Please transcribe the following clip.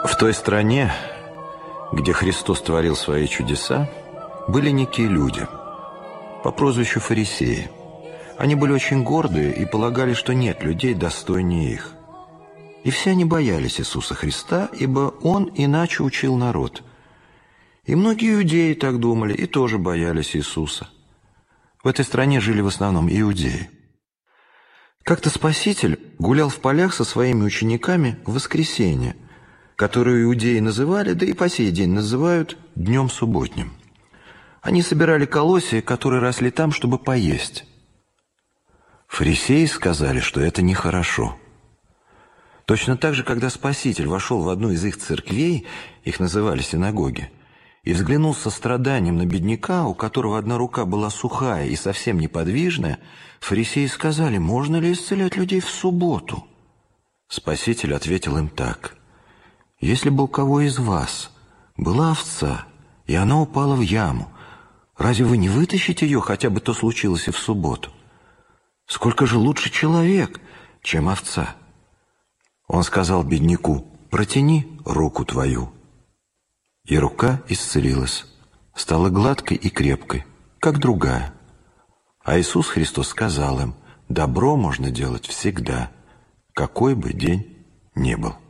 В той стране, где Христос творил свои чудеса, были некие люди по прозвищу фарисеи. Они были очень гордые и полагали, что нет людей достойнее их. И все они боялись Иисуса Христа, ибо Он иначе учил народ. И многие иудеи так думали и тоже боялись Иисуса. В этой стране жили в основном иудеи. Как-то Спаситель гулял в полях со своими учениками в воскресенье, которое иудеи называли, да и по сей день называют, днем субботним. Они собирали колосья, которые росли там, чтобы поесть. Фарисеи сказали, что это нехорошо. Точно так же, когда Спаситель вошел в одну из их церквей, их называли синагоги, и взглянул со страданием на бедняка, у которого одна рука была сухая и совсем неподвижная, фарисеи сказали: можно ли исцелять людей в субботу? Спаситель ответил им так: если бы у кого из вас была овца, и она упала в яму, разве вы не вытащите ее, хотя бы то случилось и в субботу? Сколько же лучше человек, чем овца? Он сказал бедняку: протяни руку твою. И рука исцелилась, стала гладкой и крепкой, как другая. А Иисус Христос сказал им: добро можно делать всегда, какой бы день ни был.